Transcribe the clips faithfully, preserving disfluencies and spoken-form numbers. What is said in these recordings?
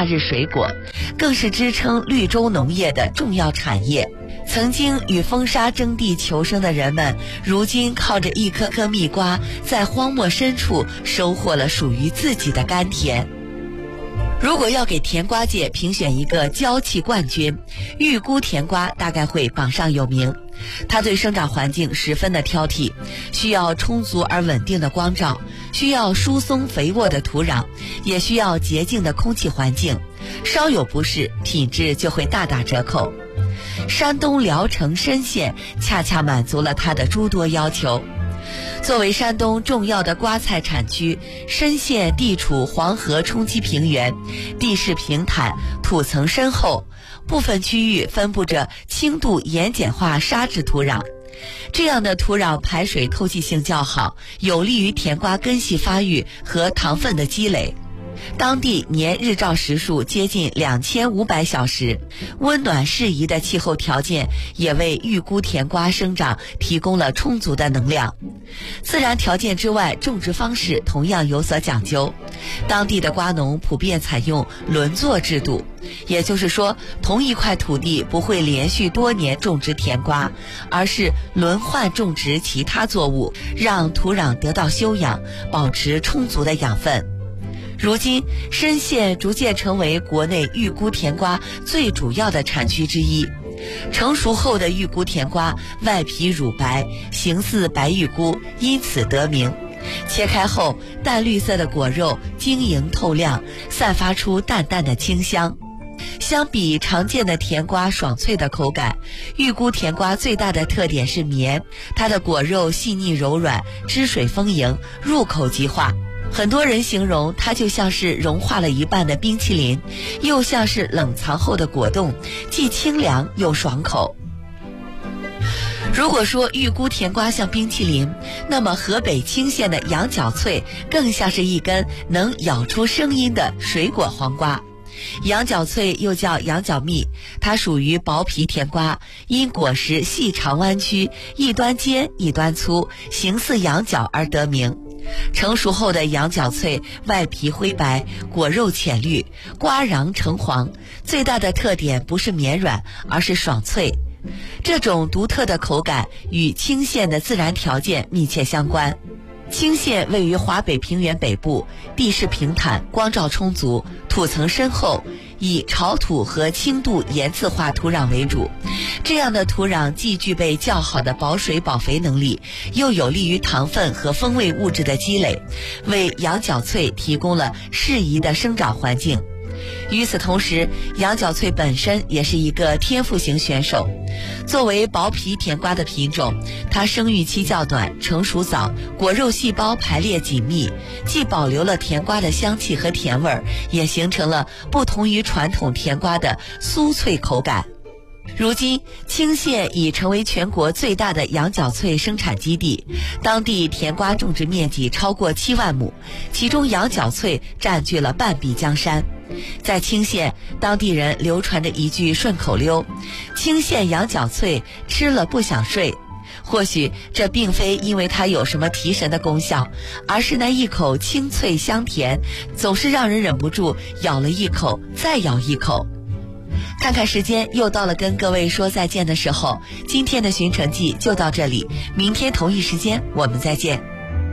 夏日水果，更是支撑绿洲农业的重要产业。曾经与风沙争地求生的人们，如今靠着一颗颗蜜瓜，在荒漠深处收获了属于自己的甘甜。如果要给甜瓜界评选一个娇气冠军，玉姑甜瓜大概会榜上有名。它对生长环境十分的挑剔，需要充足而稳定的光照，需要疏松肥沃的土壤，也需要洁净的空气环境，稍有不适，品质就会大打折扣。山东聊城莘县恰恰满足了它的诸多要求。作为山东重要的瓜菜产区，莘县地处黄河冲积平原，地势平坦，土层深厚，部分区域分布着轻度盐碱化沙质土壤。这样的土壤排水透气性较好，有利于甜瓜根系发育和糖分的积累。当地年日照时数接近两千五百小时，温暖适宜的气候条件也为玉姑甜瓜生长提供了充足的能量。自然条件之外，种植方式同样有所讲究。当地的瓜农普遍采用轮作制度，也就是说，同一块土地不会连续多年种植甜瓜，而是轮换种植其他作物，让土壤得到休养，保持充足的养分。如今，莘县逐渐成为国内玉姑甜瓜最主要的产区之一。成熟后的玉姑甜瓜外皮乳白，形似白玉菇，因此得名。切开后，淡绿色的果肉晶莹透亮，散发出淡淡的清香。相比常见的甜瓜爽脆的口感，玉姑甜瓜最大的特点是绵，它的果肉细腻柔软，汁水丰盈，入口即化。很多人形容它就像是融化了一半的冰淇淋，又像是冷藏后的果冻，既清凉又爽口。如果说玉姑甜瓜像冰淇淋，那么河北青县的羊角脆更像是一根能咬出声音的水果黄瓜。羊角脆又叫羊角蜜，它属于薄皮甜瓜，因果实细长弯曲，一端尖一端粗，形似羊角而得名。成熟后的羊角脆外皮灰白，果肉浅绿，瓜瓤橙黄，最大的特点不是绵软，而是爽脆。这种独特的口感与青县的自然条件密切相关。青县位于华北平原北部，地势平坦，光照充足，土层深厚，以潮土和轻度盐渍化土壤为主。这样的土壤既具备较好的保水保肥能力，又有利于糖分和风味物质的积累，为羊角脆提供了适宜的生长环境。与此同时，羊角脆本身也是一个天赋型选手。作为薄皮甜瓜的品种，它生育期较短，成熟早，果肉细胞排列紧密，既保留了甜瓜的香气和甜味，也形成了不同于传统甜瓜的酥脆口感。如今，青县已成为全国最大的羊角脆生产基地，当地甜瓜种植面积超过七万亩，其中羊角脆占据了半壁江山。在青县，当地人流传着一句顺口溜：青县羊角脆，吃了不想睡。或许这并非因为它有什么提神的功效，而是那一口清脆香甜，总是让人忍不住咬了一口再咬一口。看看时间，又到了跟各位说再见的时候。今天的寻城记就到这里，明天同一时间我们再见。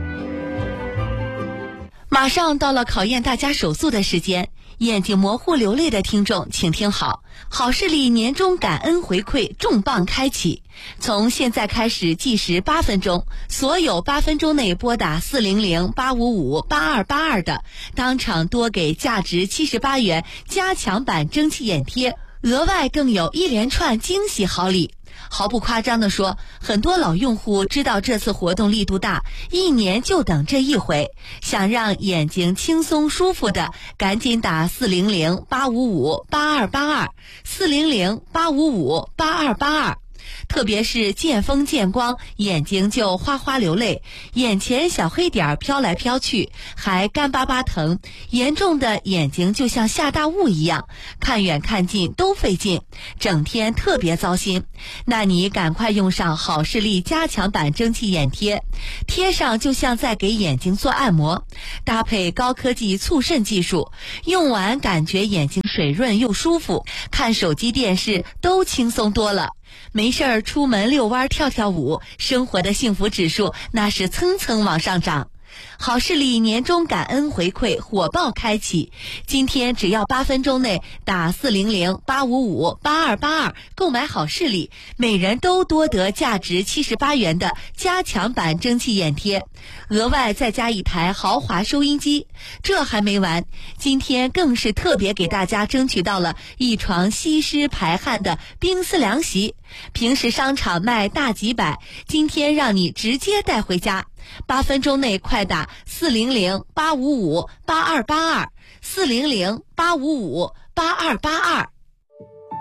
马上到了考验大家手速的时间，眼睛模糊流泪的听众请听好，好视力年终感恩回馈重磅开启，从现在开始计时八分钟，所有八分钟内拨打四零零八五五八二八二的，当场多给价值七十八元加强版蒸汽眼贴，额外更有一连串惊喜好礼。毫不夸张地说，很多老用户知道这次活动力度大，一年就等这一回，想让眼睛轻松舒服的，赶紧打四零零八五五八二八二，四零零八五五八二八二。 特别是见风见光，眼睛就哗哗流泪，眼前小黑点飘来飘去，还干巴巴疼，严重的眼睛就像下大雾一样，看远看近都费劲，整天特别糟心。那你赶快用上好视力加强版蒸汽眼贴，贴上就像在给眼睛做按摩，搭配高科技促渗技术，用完感觉眼睛水润又舒服，看手机电视都轻松多了。没事儿出门遛弯跳跳舞，生活的幸福指数那是蹭蹭往上涨。好视力年终感恩回馈火爆开启，今天只要八分钟内打四零零八五五八二八二购买好视力，每人都多得价值七十八元的加强版蒸汽眼贴，额外再加一台豪华收音机。这还没完，今天更是特别给大家争取到了一床吸湿排汗的冰丝凉席，平时商场卖大几百，今天让你直接带回家。八分钟内快打四零零八五五八二八二，四零零八五五八二八二。